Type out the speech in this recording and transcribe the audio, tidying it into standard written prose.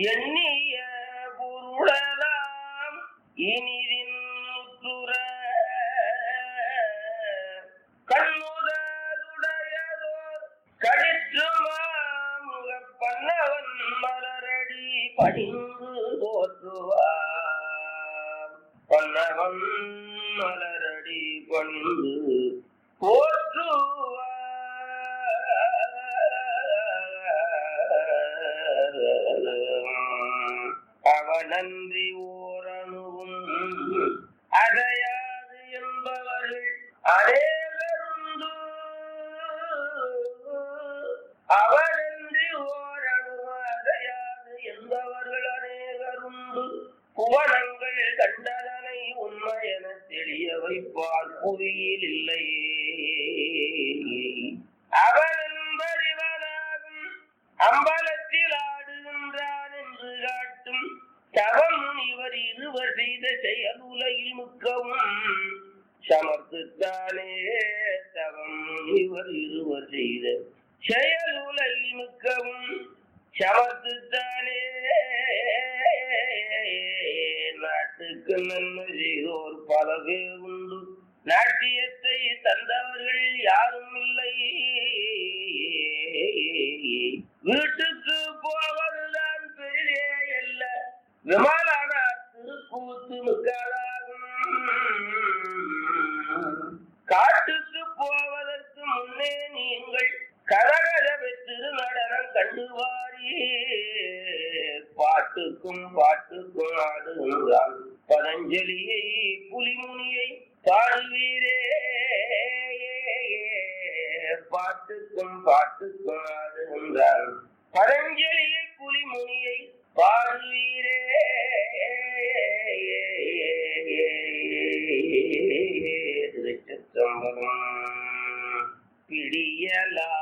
எண்ணிய பொருளலாம் இனிதின் முத்துற கண்ணுதலுடையதோர் கடிற்றுமாமுக பன்னவன் மலரடி பணிந்து போற்றுவார் பன்னவன் மலரடி பணிந்து போற்றுவார் அவனன்றி ஓரணுவும் அடையாது என்பவர்கள் அநேகருண்டு அவனன்றி ஓரணுவும் அடையாது என்பவர்கள் அநேகருண்டு புவனங்கள் கண்டதனை உண்மை என தெரிய வைப்பார் புவியில் இல்லை அவன் என்பறிவனாகும் அம்பலத்தில் ஆடுகின்றான் என்று காட்டும் தவம் இவர் இருவர் செய்த செயல் உலகில் முக்கவும் சமர்த்துத்தானே தவம் இவர் இருவர் செய்த செயல் உலகில் முக்கவும் சமர்த்துத்தானே நாட்டுக்கு நன்மை செய்தோர் பல பேர் உண்டு நாட்டியத்தை தந்தவர்கள் யாரும் இல்லை வீட்டுக்கு போவதுதான் பெரிதே அல்ல விமானான திருக்கூத்து மிக்காளாகும் காட்டுக்கு போவதற்கு முன்னே நீங்கள் கரகரவை திருநடனம் கண்டுவாரி பாட்டுக்கும் ஆடுகின்றான் பதஞ்சலியை புலிமுனியை பாடுவீரே பாட்டுக்கும் ஆடுகின்றான் பதஞ்சலியை புலிமுனியை பாடுவீரே திருச்சிற்றம்பலம் பிடியலா